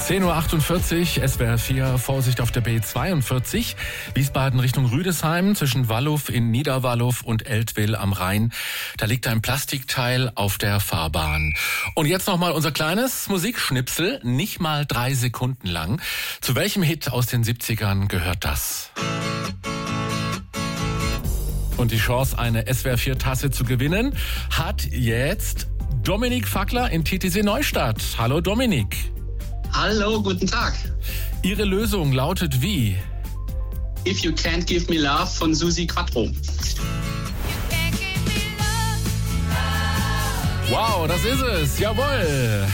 10:48 Uhr, SWR 4, Vorsicht auf der B42, Wiesbaden Richtung Rüdesheim, zwischen Walluf in Niederwalluf und Eltville am Rhein. Da liegt ein Plastikteil auf der Fahrbahn. Und jetzt nochmal unser kleines Musikschnipsel, nicht mal 3 Sekunden lang. Zu welchem Hit aus den 70ern gehört das? Und die Chance, eine SWR 4 Tasse zu gewinnen, hat jetzt Dominik Fackler in Titisee Neustadt. Hallo Dominik. Hallo, guten Tag. Ihre Lösung lautet wie? If You Can't Give Me Love von Suzi Quatro. Wow, das ist es. Jawohl.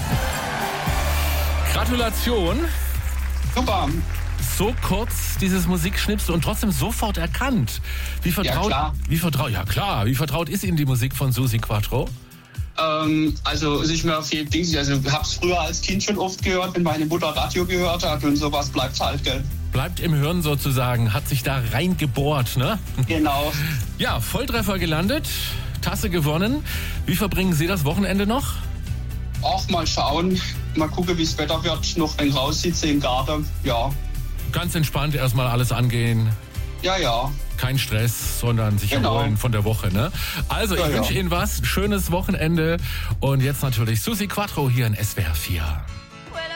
Gratulation. Super. So kurz dieses Musikschnipsel und trotzdem sofort erkannt. Wie vertraut ist Ihnen die Musik von Suzi Quatro? Also es ist mir auf jeden Fall, also ich habe es früher als Kind schon oft gehört, wenn meine Mutter Radio gehört hat und sowas bleibt halt, gell? Bleibt im Hirn sozusagen, hat sich da reingebohrt, ne? Genau. Ja, Volltreffer gelandet, Tasse gewonnen. Wie verbringen Sie das Wochenende noch? Auch mal schauen, mal gucken, wie das Wetter wird, noch ein raussitze im Garten, ja. Ganz entspannt erstmal alles angehen. Ja. Kein Stress, sondern sich erholen von der Woche, ne? Also, ich wünsche Ihnen was, schönes Wochenende und jetzt natürlich Suzi Quatro hier in SWR 4.